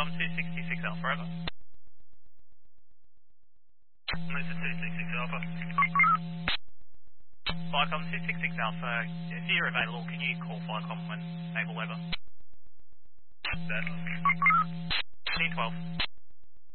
Flycom 266 Alpha, over. This is 266 Alpha. Flycom 266 Alpha, if you're available, can you call Flycom when able, over? That. T12.